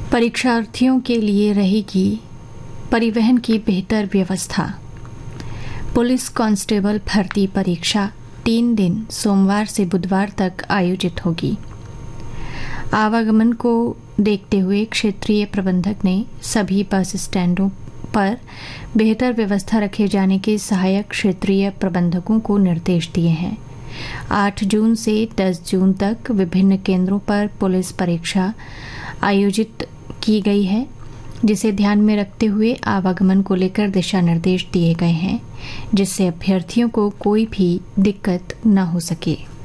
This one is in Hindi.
परीक्षार्थियों के लिए रहेगी परिवहन की बेहतर व्यवस्था। पुलिस कांस्टेबल भर्ती परीक्षा 3 दिन सोमवार से बुधवार तक आयोजित होगी। आवागमन को देखते हुए क्षेत्रीय प्रबंधक ने सभी बस स्टैंडों पर बेहतर व्यवस्था रखे जाने के सहायक क्षेत्रीय प्रबंधकों को निर्देश दिए हैं। 8 जून से 10 जून तक विभिन्न केंद्रों पर पुलिस परीक्षा आयोजित की गई है, जिसे ध्यान में रखते हुए आवागमन को लेकर दिशा निर्देश दिए गए हैं, जिससे अभ्यर्थियों को कोई भी दिक्कत न हो सके।